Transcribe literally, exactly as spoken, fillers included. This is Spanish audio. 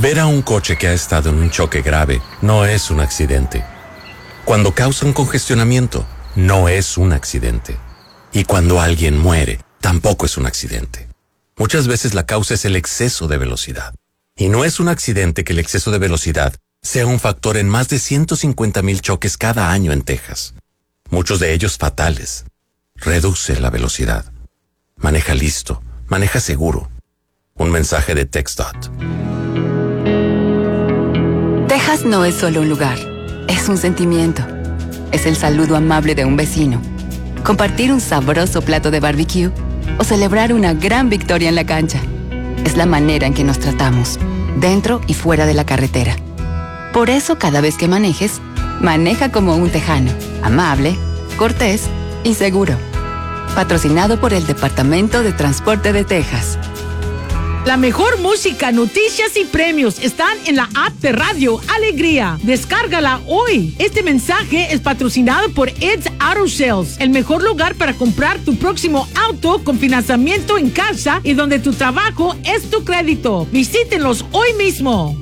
Ver a un coche que ha estado en un choque grave no es un accidente. Cuando causa un congestionamiento, no es un accidente. Y cuando alguien muere, tampoco es un accidente. Muchas veces la causa es el exceso de velocidad. Y no es un accidente que el exceso de velocidad sea un factor en más de ciento cincuenta mil choques cada año en Texas. Muchos de ellos fatales. Reduce la velocidad. Maneja listo. Maneja seguro. Un mensaje de TxDOT. Texas no es solo un lugar. Es un sentimiento. Es el saludo amable de un vecino. Compartir un sabroso plato de barbecue o celebrar una gran victoria en la cancha. Es la manera en que nos tratamos, dentro y fuera de la carretera. Por eso, cada vez que manejes, maneja como un tejano, amable, cortés y seguro. Patrocinado por el Departamento de Transporte de Texas. La mejor música, noticias y premios están en la app de Radio Alegría. Descárgala hoy. Este mensaje es patrocinado por Ed's Auto Sales, el mejor lugar para comprar tu próximo auto con financiamiento en casa y donde tu trabajo es tu crédito. Visítenlos hoy mismo.